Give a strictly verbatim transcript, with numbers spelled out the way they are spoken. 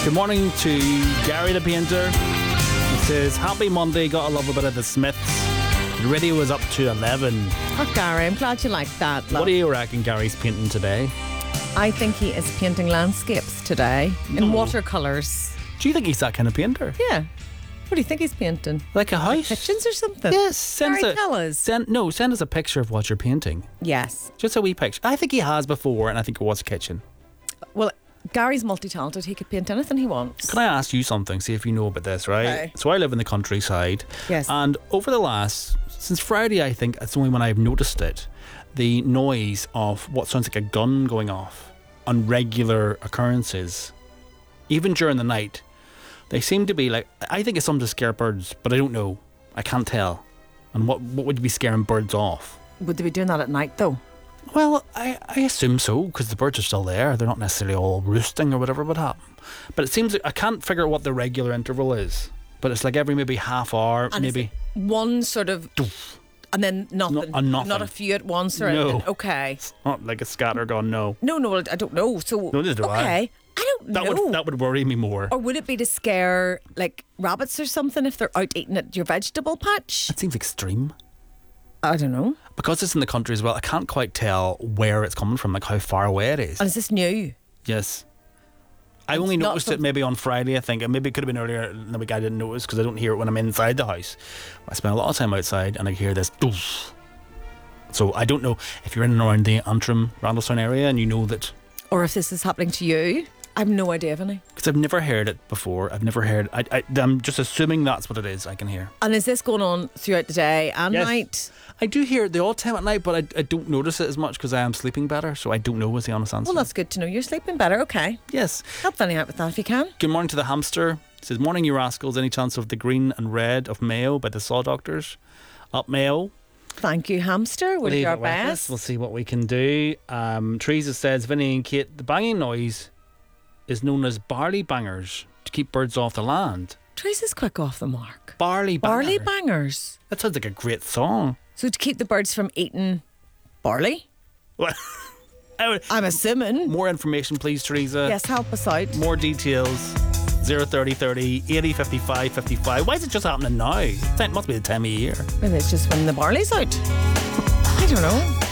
Good morning to Gary the Painter. It says, happy Monday, gotta love a bit of the Smiths. The radio is up to eleven. Oh, Gary, I'm glad you like that. Love. What do you reckon Gary's painting today? I think he is painting landscapes today in No. watercolours. Do you think he's that kind of painter? Yeah. What do you think he's painting? Like a house? Kitchens or something? Yes. Send Gary, us a, tell us. Send, no, send us a picture of what you're painting. Yes. Just a wee picture. I think he has before, and I think it was a kitchen. Well, Gary's multi-talented. He could paint anything he wants. Can I ask you something? See if you know about this, right? Okay. So I live in the countryside. Yes. And over the last, since Friday, I think it's only when I've noticed it, the noise of what sounds like a gun going off on regular occurrences, even during the night, they seem to be like, I think it's something to scare birds, but I don't know. I can't tell. And what what would be scaring birds off? Would they be doing that at night, though? Well, I, I assume so, because the birds are still there. They're not necessarily all roosting or whatever would happen. But it seems like I can't figure out what the regular interval is. But it's like every maybe half hour, And maybe. is it one sort of... And then nothing. Not- and nothing. Not a few at once or No. anything. Okay. Not like a scattergun, no. No, no, I don't know. So, No, neither do I. okay. I don't That know. would that would worry me more. Or would it be to scare, like, rabbits or something if they're out eating at your vegetable patch? It seems extreme. I don't know. Because it's in the country as well, I can't quite tell where it's coming from, like how far away it is. And is this new? Yes. I It's only not noticed it something- maybe on Friday, I think. And maybe it could have been earlier in the week. I didn't notice because I don't hear it when I'm inside the house. I spend a lot of time outside and I hear this doof. So I don't know if you're in and around the Antrim, Randallstown area and you know that. Or if this is happening to you? I have no idea of any. Because I've never heard it before. I've never heard I, I, I'm just assuming that's what it is I can hear. And is this going on throughout the day and Yes. night? I do hear it the odd time at night, but I, I don't notice it as much because I am sleeping better. So I don't know is the honest answer. Well, that's good to know. You're sleeping better. Okay. Yes. Help Fanny out with that if you can. Good morning to the hamster. It says, morning, you rascals. Any chance of the green and red of Mayo by the Saw Doctors? Up Mayo. Thank you, hamster. We'll do Leave our it with us. best. We'll see what we can do. Um, Teresa says, Vinny and Kate, the banging noise is known as barley bangers to keep birds off the land. Teresa's quick off the mark. Barley banger. Barley bangers. That sounds like a great song. So to keep the birds from eating barley? Well, I would- I'm assuming. more information, please, Teresa. Yes, help us out. More details. zero thirty thirty eighty fifty-five fifty-five. Why is it just happening now? It must be the time of year. Maybe it's just when the barley's out. I don't know.